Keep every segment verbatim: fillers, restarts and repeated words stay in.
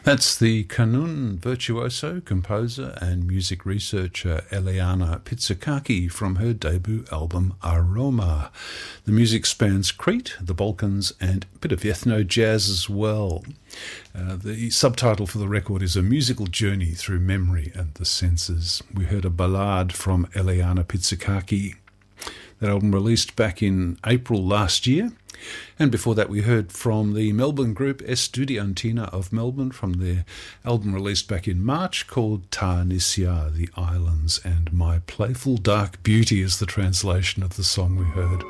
That's the Kanun virtuoso, composer and music researcher Eliana Pitsakaki from her debut album Aroma. The music spans Crete, the Balkans and a bit of ethno-jazz as well. Uh, the subtitle for the record is A Musical Journey Through Memory and the Senses. We heard a ballad from Eliana Pitsakaki. That album released back in April last year. And before that we heard from the Melbourne group Estudiantina of Melbourne from their album released back in March called Ta Nisya, The Islands, and My Playful Dark Beauty is the translation of the song we heard.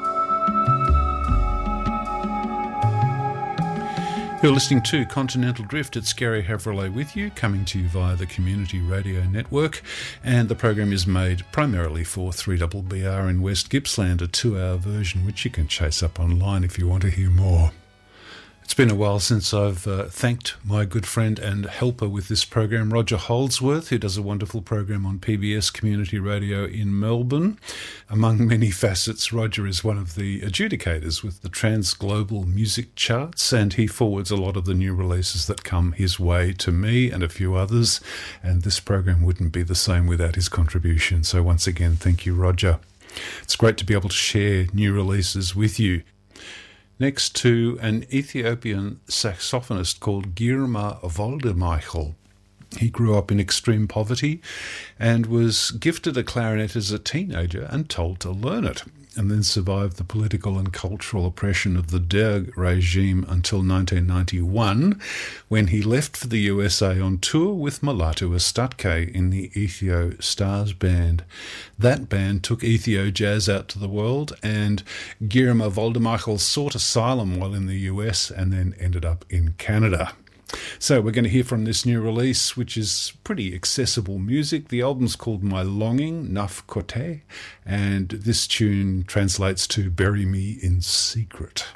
You're listening to Continental Drift. It's Gary Havrilay with you, coming to you via the Community Radio Network, and the program is made primarily for three B B R in West Gippsland, a two-hour version which you can chase up online if you want to hear more. It's been a while since I've uh, thanked my good friend and helper with this program, Roger Holdsworth, who does a wonderful program on P B S Community Radio in Melbourne. Among many facets, Roger is one of the adjudicators with the Trans-Global Music Charts, and he forwards a lot of the new releases that come his way to me and a few others, and this program wouldn't be the same without his contribution. So once again, thank you, Roger. It's great to be able to share new releases with you. Next to an Ethiopian saxophonist called Girma Woldemichael. He grew up in extreme poverty and was gifted a clarinet as a teenager and told to learn it, and then survived the political and cultural oppression of the Derg regime until nineteen ninety-one, when he left for the U S A on tour with Mulatu Astatke in the Ethio Stars Band. That band took Ethio jazz out to the world, and Girma Woldemichael sought asylum while in the U S and then ended up in Canada. So we're going to hear from this new release, which is pretty accessible music. The album's called My Longing, Naf Kote, and this tune translates to Bury Me in Secret.